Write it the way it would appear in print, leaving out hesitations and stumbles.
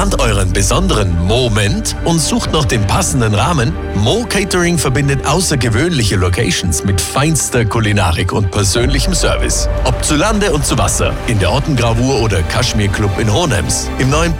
Plant euren besonderen Moment und sucht noch den passenden Rahmen? Mo Catering verbindet außergewöhnliche Locations mit feinster Kulinarik und persönlichem Service. Ob zu Lande und zu Wasser, in der Ottengravur oder Kaschmir Club in Hohenems. Im neuen